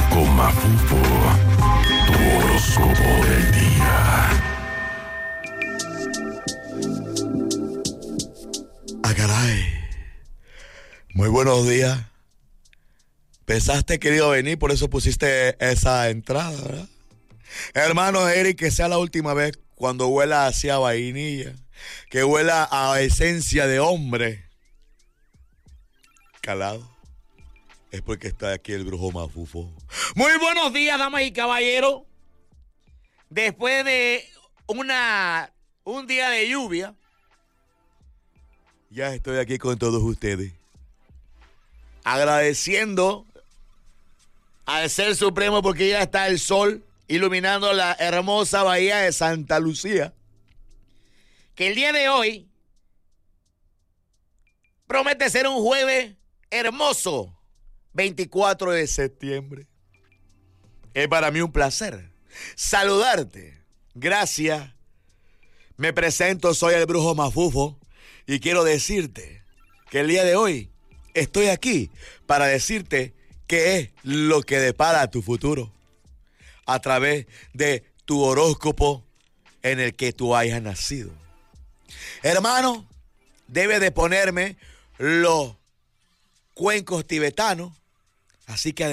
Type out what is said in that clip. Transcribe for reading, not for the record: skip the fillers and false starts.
con Mafufo, tu horóscopo del día. Ah, caray. Muy buenos días. Pensaste que iba a venir, por eso pusiste esa entrada, ¿verdad? Hermano Eric, que sea la última vez cuando huela hacia vainilla, que huela a esencia de hombre calado. Es porque está aquí el brujo Mafufo. Muy buenos días, damas y caballeros. Después de un día de lluvia, Ya estoy aquí con todos ustedes, agradeciendo al Ser Supremo porque ya está el sol iluminando la hermosa bahía de Santa Lucía. que el día de hoy promete ser un jueves hermoso. 24 de septiembre. Es para mí un placer saludarte. Gracias. Me presento, soy el brujo Mafufo y quiero decirte que el día de hoy estoy aquí para decirte qué es lo que depara tu futuro a través de tu horóscopo en el que tú hayas nacido. Hermano, debe de ponerme los cuencos tibetanos, así que